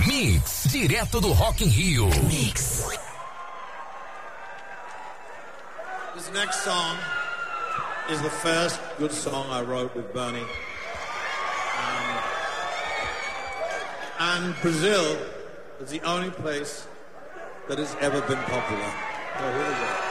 Mix, direto do Rock in Rio. Mix. This next song is the first good song I wrote with Bernie. And Brazil is the only place that has ever been popular. So here we go.